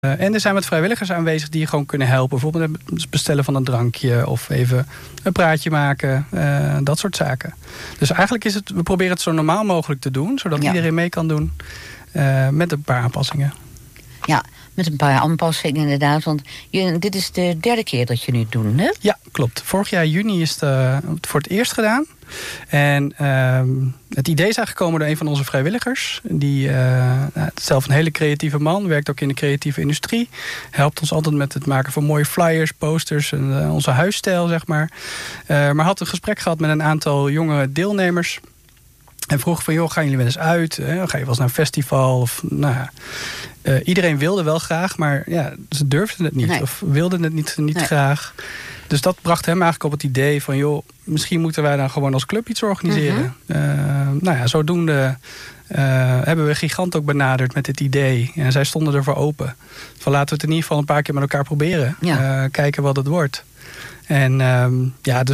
En er zijn wat vrijwilligers aanwezig die je gewoon kunnen helpen. Bijvoorbeeld het bestellen van een drankje of even een praatje maken. Dat soort zaken. Dus eigenlijk we proberen het zo normaal mogelijk te doen. Zodat iedereen mee kan doen met een paar aanpassingen. Ja, met een paar aanpassingen inderdaad. Want dit is de derde keer dat je nu het doet, hè? Ja, klopt. Vorig jaar juni is het voor het eerst gedaan. En het idee is eigenlijk gekomen door een van onze vrijwilligers. Die zelf een hele creatieve man, werkt ook in de creatieve industrie. Helpt ons altijd met het maken van mooie flyers, posters en onze huisstijl, zeg maar. Maar had een gesprek gehad met een aantal jonge deelnemers. En vroeg van, gaan jullie wel eens uit? Ga je wel eens naar een festival? Of, iedereen wilde wel graag, maar ze durfden het niet. Nee. Of wilden het niet graag. Dus dat bracht hem eigenlijk op het idee van, misschien moeten wij dan gewoon als club iets organiseren. Zodoende hebben we Gigant ook benaderd met dit idee. En zij stonden ervoor open. Van laten we het in ieder geval een paar keer met elkaar proberen. Ja. Kijken wat het wordt. En dus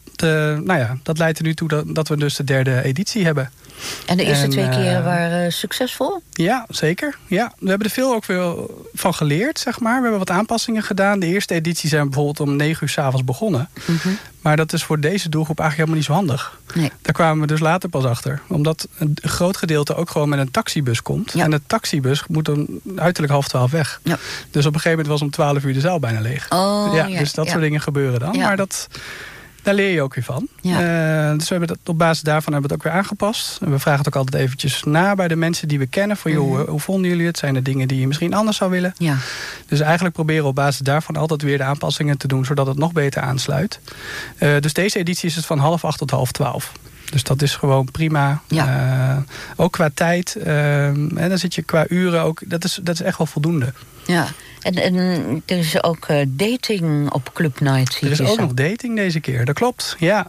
dat leidt er nu toe dat we dus de derde editie hebben. En de eerste 2 keer waren succesvol? Ja, zeker. Ja, we hebben er veel ook weer van geleerd, zeg maar. We hebben wat aanpassingen gedaan. De eerste editie zijn we bijvoorbeeld om 9 uur 's avonds begonnen. Mm-hmm. Maar dat is voor deze doelgroep eigenlijk helemaal niet zo handig. Nee. Daar kwamen we dus later pas achter. Omdat een groot gedeelte ook gewoon met een taxibus komt. Ja. En de taxibus moet dan uiterlijk 11:30 weg. Ja. Dus op een gegeven moment was om 12 uur de zaal bijna leeg. Dus dat soort dingen gebeuren dan. Ja. Maar daar leer je ook weer van. Ja. Dus we hebben op basis daarvan hebben we het ook weer aangepast. En we vragen het ook altijd eventjes na bij de mensen die we kennen. Van, hoe vonden jullie het? Zijn er dingen die je misschien anders zou willen? Ja. Dus eigenlijk proberen we op basis daarvan altijd weer de aanpassingen te doen, zodat het nog beter aansluit. Dus deze editie is het van 7:30 tot 11:30. Dus dat is gewoon prima. Ja. Ook qua tijd. En dan zit je qua uren ook. Dat is echt wel voldoende. Ja. En er is ook dating op Club Night. Er is ook nog dating deze keer, dat klopt. Ja,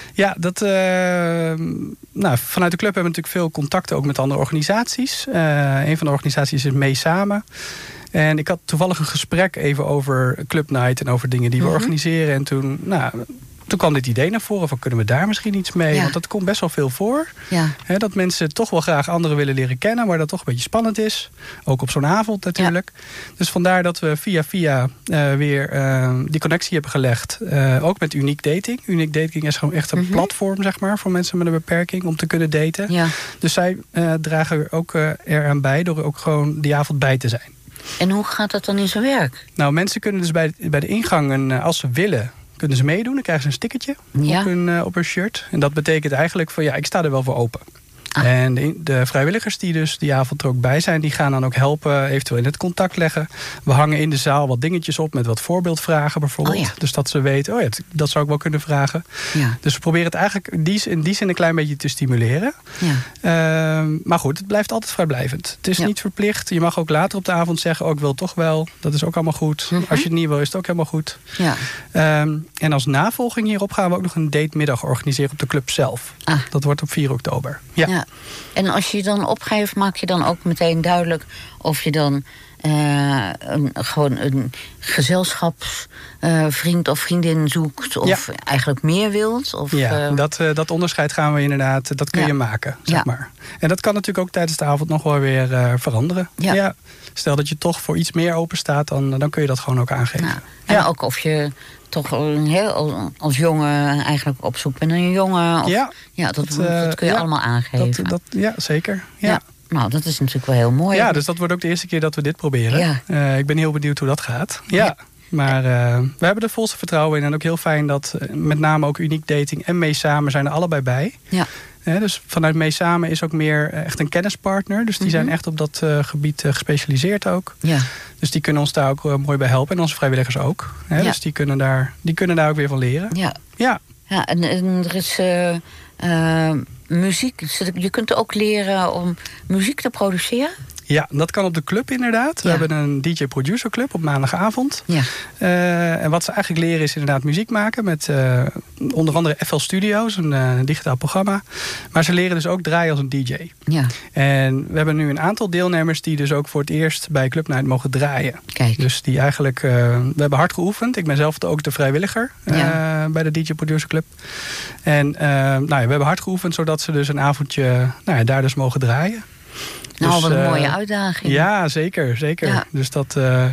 vanuit de club hebben we natuurlijk veel contacten ook met andere organisaties. Een van de organisaties is Mee Samen. En ik had toevallig een gesprek even over Club Night en over dingen die we organiseren. En toen kwam dit idee naar voren van, kunnen we daar misschien iets mee? Ja. Want dat komt best wel veel voor. Ja. Dat mensen toch wel graag anderen willen leren kennen, maar dat toch een beetje spannend is. Ook op zo'n avond natuurlijk. Ja. Dus vandaar dat we via weer die connectie hebben gelegd. Ook met Unique Dating. Unique Dating is gewoon echt een platform, zeg maar, voor mensen met een beperking om te kunnen daten. Ja. Dus zij dragen er ook eraan bij door ook gewoon die avond bij te zijn. En hoe gaat dat dan in zijn werk? Nou, mensen kunnen dus bij de ingang, als ze willen, kunnen ze meedoen. Dan krijgen ze een stickertje op hun shirt. En dat betekent eigenlijk van, ik sta er wel voor open. Ah. En de vrijwilligers die dus die avond er ook bij zijn, die gaan dan ook helpen, eventueel in het contact leggen. We hangen in de zaal wat dingetjes op met wat voorbeeldvragen bijvoorbeeld. Oh ja. Dus dat ze weten, dat zou ik wel kunnen vragen. Ja. Dus we proberen het eigenlijk in die zin een klein beetje te stimuleren. Ja. Maar goed, het blijft altijd vrijblijvend. Het is niet verplicht. Je mag ook later op de avond zeggen, ik wil toch wel. Dat is ook allemaal goed. Als je het niet wil, is het ook helemaal goed. Ja. En als navolging hierop gaan we ook nog een datemiddag organiseren op de club zelf. Ah. Dat wordt op 4 oktober. Ja. En als je dan opgeeft, maak je dan ook meteen duidelijk of je dan gewoon een gezelschapsvriend of vriendin zoekt, of eigenlijk meer wilt? Of, dat onderscheid gaan we inderdaad, dat kun je maken, zeg maar. En dat kan natuurlijk ook tijdens de avond nog wel weer veranderen. Ja. Ja. Stel dat je toch voor iets meer open staat, dan kun je dat gewoon ook aangeven. Ja. En ook of je toch als jongen eigenlijk op zoek bent naar een jongen. Of, dat kun je allemaal aangeven. Zeker. Ja. Nou, dat is natuurlijk wel heel mooi. Ja, dus dat wordt ook de eerste keer dat we dit proberen. Ja. Ik ben heel benieuwd hoe dat gaat. Ja. Maar we hebben er volste vertrouwen in. En ook heel fijn dat met name ook Unique Dating en Mee Samen zijn er allebei bij. Ja. Dus vanuit Mee Samen is ook meer echt een kennispartner. Dus die zijn echt op dat gebied gespecialiseerd ook. Ja. Dus die kunnen ons daar ook mooi bij helpen. En onze vrijwilligers ook. Dus die kunnen daar ook weer van leren. Ja, en er is muziek. Je kunt ook leren om muziek te produceren. Ja, dat kan op de club inderdaad. We hebben een DJ-producer club op maandagavond. Ja. En wat ze eigenlijk leren is inderdaad muziek maken met onder andere FL Studios, een digitaal programma. Maar ze leren dus ook draaien als een DJ. Ja. En we hebben nu een aantal deelnemers die dus ook voor het eerst bij Club Night mogen draaien. Kijk. Dus die eigenlijk, we hebben hard geoefend. Ik ben zelf ook de vrijwilliger bij de DJ-producer club. En we hebben hard geoefend zodat ze dus een avondje daar dus mogen draaien. Nou, dus, wat een mooie uitdaging. Ja, zeker. Ja. Dus dat,